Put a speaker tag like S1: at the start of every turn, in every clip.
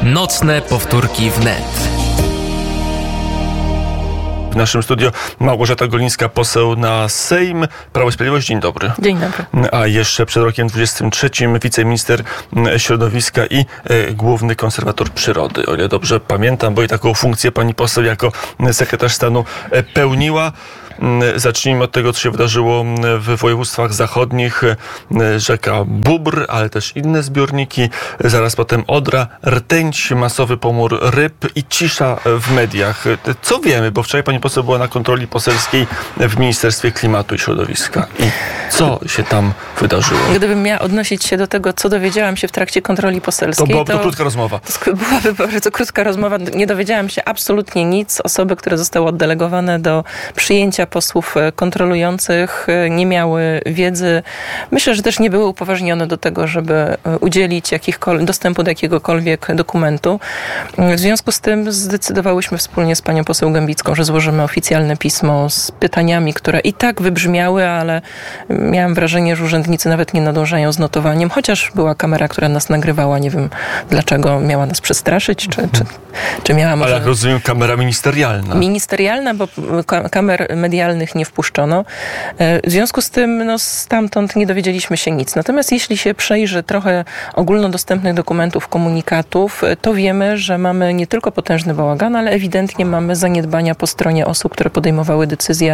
S1: Nocne powtórki wnet.
S2: W naszym studio Małgorzata Golińska, poseł na Sejm, Prawo i Sprawiedliwość. Dzień dobry.
S3: Dzień dobry.
S2: A jeszcze przed rokiem 23 wiceminister środowiska i główny konserwator przyrody. O ile dobrze pamiętam, bo i taką funkcję pani poseł jako sekretarz stanu pełniła. Zacznijmy od tego, co się wydarzyło w województwach zachodnich. Rzeka Bóbr, ale też inne zbiorniki. Zaraz potem Odra, rtęć, masowy pomór ryb i cisza w mediach. Co wiemy? Bo wczoraj pani poseł była na kontroli poselskiej w Ministerstwie Klimatu i Środowiska. I co się tam wydarzyło?
S3: Gdybym miała odnosić się do tego, co dowiedziałam się w trakcie kontroli poselskiej,
S2: to byłaby krótka rozmowa.
S3: To byłaby bardzo krótka rozmowa. Nie dowiedziałam się absolutnie nic. Osoby, które zostały oddelegowane do przyjęcia posłów kontrolujących, nie miały wiedzy. Myślę, że też nie były upoważnione do tego, żeby udzielić dostępu do jakiegokolwiek dokumentu. W związku z tym zdecydowałyśmy wspólnie z panią poseł Gębicką, że złożymy oficjalne pismo z pytaniami, które i tak wybrzmiały, ale miałam wrażenie, że urzędnicy nawet nie nadążają z notowaniem, chociaż była kamera, która nas nagrywała. Nie wiem dlaczego miała nas przestraszyć, czy miała może...
S2: Ale jak rozumiem, kamera ministerialna.
S3: Ministerialna, bo kamer medialnych nie wpuszczono. W związku z tym stamtąd nie dowiedzieliśmy się nic. Natomiast jeśli się przejrzy trochę ogólnodostępnych dokumentów, komunikatów, to wiemy, że mamy nie tylko potężny bałagan, ale ewidentnie mamy zaniedbania po stronie osób, które podejmowały decyzję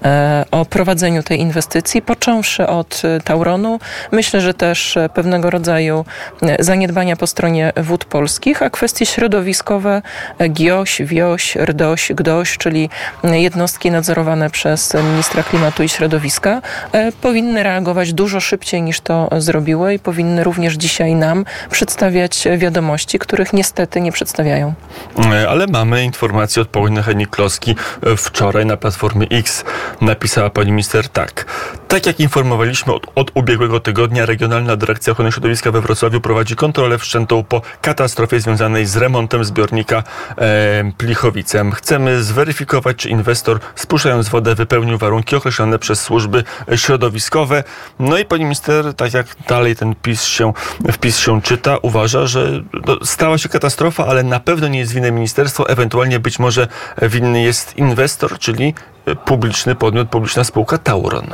S3: o prowadzeniu tej inwestycji, począwszy od Tauronu. Myślę, że też pewnego rodzaju zaniedbania po stronie Wód Polskich, a kwestie środowiskowe GIOŚ, WIOŚ, RDOŚ, GDOŚ, czyli jednostki nadzorowane przez ministra klimatu i środowiska, powinny reagować dużo szybciej niż to zrobiły i powinny również dzisiaj nam przedstawiać wiadomości, których niestety nie przedstawiają.
S2: Ale mamy informację od Pauliny Hennig-Kloski. Wczoraj na Platformie X napisała pani minister tak. Tak jak informowaliśmy od ubiegłego tygodnia, Regionalna Dyrekcja Ochrony Środowiska we Wrocławiu prowadzi kontrolę wszczętą po katastrofie związanej z remontem zbiornika Plichowicem. Chcemy zweryfikować, czy inwestor, spuszczając wodę, wypełnił warunki określone przez służby środowiskowe. No i pani minister, tak jak dalej ten wpis się czyta, uważa, że stała się katastrofa, ale na pewno nie jest winne ministerstwo, ewentualnie być może winny jest inwestor, czyli publiczny podmiot, publiczna spółka Tauron.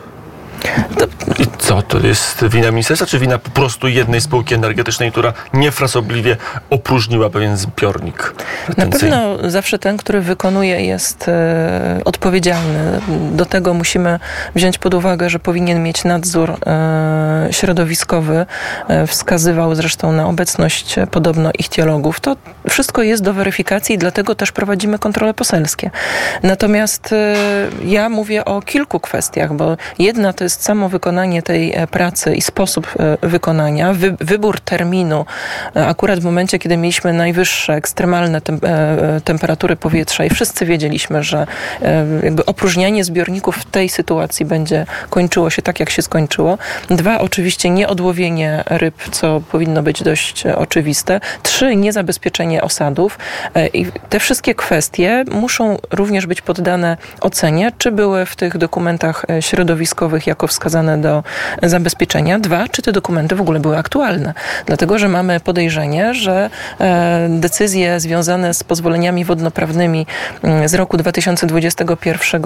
S2: I co, to jest wina ministerstwa, czy wina po prostu jednej spółki energetycznej, która niefrasobliwie opróżniła pewien zbiornik retencyjny?
S3: Na pewno zawsze ten, który wykonuje, jest odpowiedzialny. Do tego musimy wziąć pod uwagę, że powinien mieć nadzór środowiskowy. Wskazywał zresztą na obecność podobno ichtiologów. To wszystko jest do weryfikacji i dlatego też prowadzimy kontrole poselskie. Natomiast ja mówię o kilku kwestiach, bo jedna to jest samo wykonanie tej pracy i sposób wykonania, wybór terminu, akurat w momencie, kiedy mieliśmy najwyższe ekstremalne temperatury powietrza i wszyscy wiedzieliśmy, że jakby opróżnianie zbiorników w tej sytuacji będzie kończyło się tak, jak się skończyło. 2, oczywiście nieodłowienie ryb, co powinno być dość oczywiste. 3, niezabezpieczenie osadów. I te wszystkie kwestie muszą również być poddane ocenie, czy były w tych dokumentach środowiskowych jako wskazane do zabezpieczenia. 2, czy te dokumenty w ogóle były aktualne. Dlatego, że mamy podejrzenie, że decyzje związane z pozwoleniami wodnoprawnymi z roku 2021,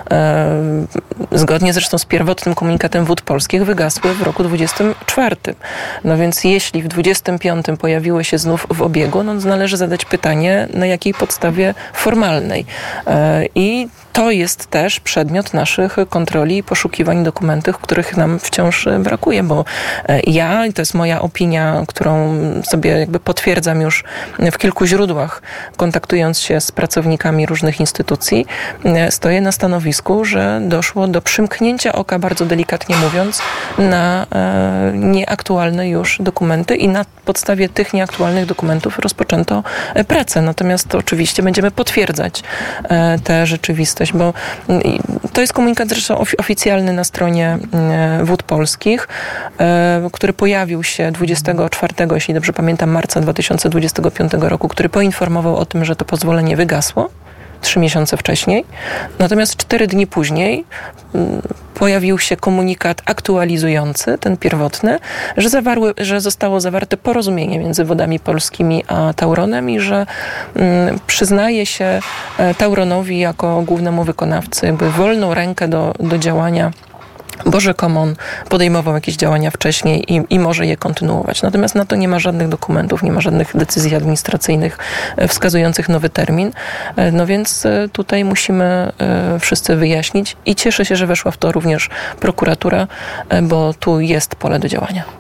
S3: zgodnie zresztą z pierwotnym komunikatem Wód Polskich, wygasły w roku 2024. No więc jeśli w 2025 pojawiły się znów w obiegu, no należy zadać pytanie, na jakiej podstawie formalnej. I to jest też przedmiot naszych kontroli i poszukiwań dokumentów, których nam wciąż brakuje, bo ja, i to jest moja opinia, którą sobie jakby potwierdzam już w kilku źródłach, kontaktując się z pracownikami różnych instytucji, stoję na stanowisku, że doszło do przymknięcia oka, bardzo delikatnie mówiąc, na nieaktualne już dokumenty i na podstawie tych nieaktualnych dokumentów rozpoczęto pracę. Natomiast oczywiście będziemy potwierdzać tę rzeczywistość, bo to jest komunikat zresztą oficjalny na stronie Wód Polskich, który pojawił się 24, jeśli dobrze pamiętam, marca 2025 roku, który poinformował o tym, że to pozwolenie wygasło. 3 miesiące wcześniej. Natomiast 4 dni później pojawił się komunikat aktualizujący, ten pierwotny, że zostało zawarte porozumienie między Wodami Polskimi a Tauronem i że przyznaje się Tauronowi jako głównemu wykonawcy jakby wolną rękę do działania, bo rzekomo on podejmował jakieś działania wcześniej i może je kontynuować. Natomiast na to nie ma żadnych dokumentów, nie ma żadnych decyzji administracyjnych wskazujących nowy termin. No więc tutaj musimy wszyscy wyjaśnić i cieszę się, że weszła w to również prokuratura, bo tu jest pole do działania.